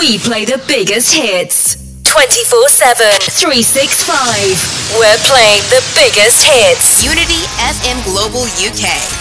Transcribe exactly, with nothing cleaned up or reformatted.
We play the biggest hits. twenty-four seven, three sixty-five. We're playing the biggest hits. Unity F M Global U K.